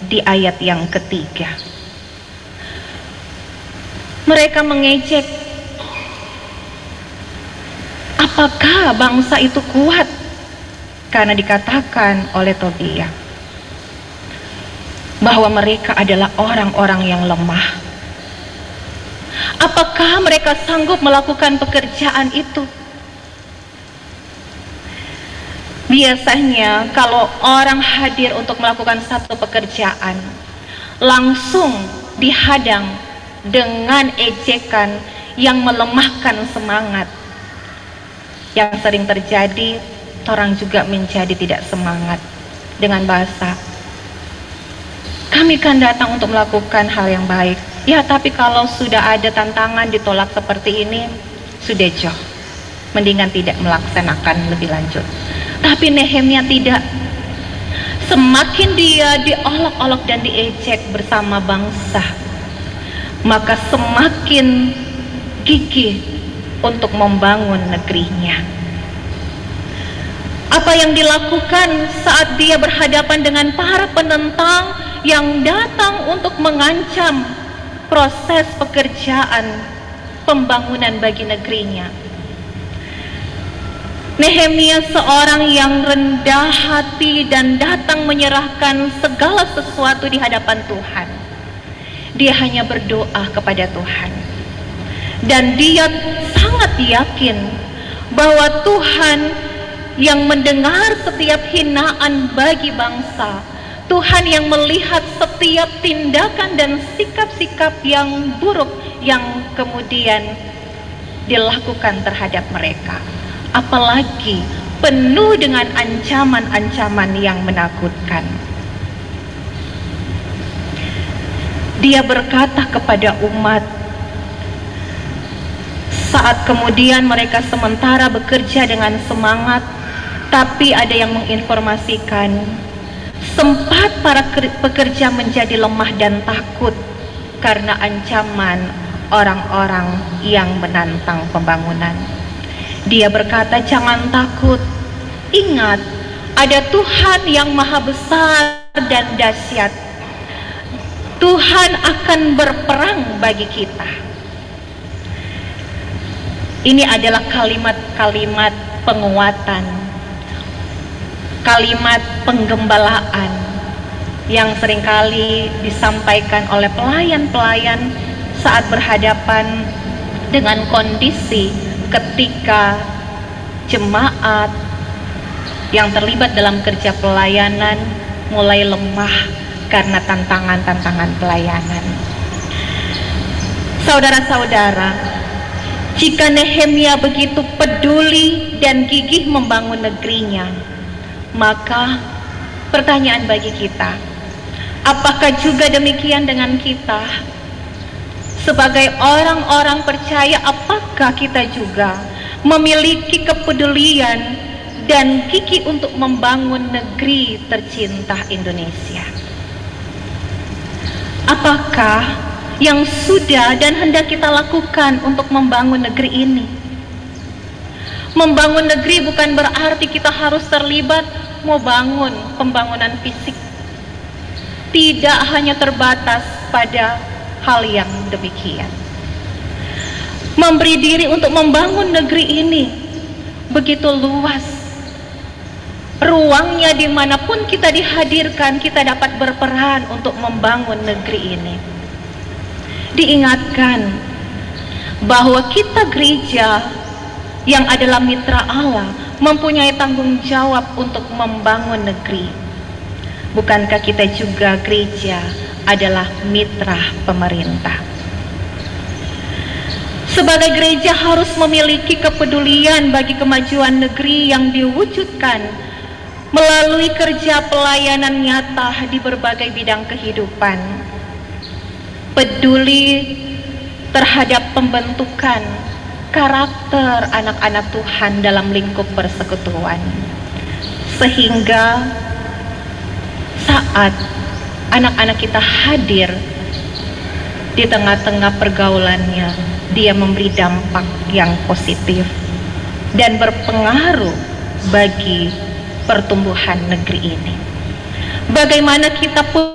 di ayat yang ketiga. Mereka mengejek, apakah bangsa itu kuat? Karena dikatakan oleh Tobia bahwa mereka adalah orang-orang yang lemah. Apakah mereka sanggup melakukan pekerjaan itu? Biasanya kalau orang hadir untuk melakukan satu pekerjaan, langsung dihadang dengan ejekan yang melemahkan semangat. Yang sering terjadi, orang juga menjadi tidak semangat dengan bahasa, kami kan datang untuk melakukan hal yang baik. Ya, tapi kalau sudah ada tantangan ditolak seperti ini, sudah jauh, mendingan tidak melaksanakan lebih lanjut. Tapi Nehemia tidak. Semakin dia diolok-olok dan diejek bersama bangsa, maka semakin gigih untuk membangun negerinya. Apa yang dilakukan saat dia berhadapan dengan para penentang yang datang untuk mengancam proses pekerjaan pembangunan bagi negerinya? Nehemia seorang yang rendah hati dan datang menyerahkan segala sesuatu di hadapan Tuhan. Dia hanya berdoa kepada Tuhan, dan dia sangat yakin bahwa Tuhan yang mendengar setiap hinaan bagi bangsa, Tuhan yang melihat setiap tindakan dan sikap-sikap yang buruk yang kemudian dilakukan terhadap mereka, apalagi penuh dengan ancaman-ancaman yang menakutkan. Dia berkata kepada umat saat kemudian mereka sementara bekerja dengan semangat, tapi ada yang menginformasikan sempat para pekerja menjadi lemah dan takut karena ancaman orang-orang yang menantang pembangunan. Dia berkata, jangan takut, ingat ada Tuhan yang maha besar dan dahsyat. Tuhan akan berperang bagi kita. Ini adalah kalimat-kalimat penguatan, kalimat penggembalaan yang seringkali disampaikan oleh pelayan-pelayan saat berhadapan dengan kondisi ketika jemaat yang terlibat dalam kerja pelayanan mulai lemah karena tantangan-tantangan pelayanan. Saudara-saudara, jika Nehemia begitu peduli dan gigih membangun negerinya, maka pertanyaan bagi kita, apakah juga demikian dengan kita? Sebagai orang-orang percaya, apakah kita juga memiliki kepedulian dan gigih untuk membangun negeri tercinta Indonesia? Apakah yang sudah dan hendak kita lakukan untuk membangun negeri ini? Membangun negeri bukan berarti kita harus terlibat mau bangun pembangunan fisik. Tidak hanya terbatas pada hal yang demikian. Memberi diri untuk membangun negeri ini begitu luas. Ruangnya dimanapun kita dihadirkan, kita dapat berperan untuk membangun negeri ini. Diingatkan bahwa kita gereja yang adalah mitra Allah mempunyai tanggung jawab untuk membangun negeri. Bukankah kita juga gereja adalah mitra pemerintah? Sebagai gereja harus memiliki kepedulian bagi kemajuan negeri yang diwujudkan melalui kerja pelayanan nyata di berbagai bidang kehidupan. Peduli terhadap pembentukan karakter anak-anak Tuhan dalam lingkup persekutuan, sehingga saat anak-anak kita hadir di tengah-tengah pergaulannya, dia memberi dampak yang positif dan berpengaruh bagi pertumbuhan negeri ini. Bagaimana kita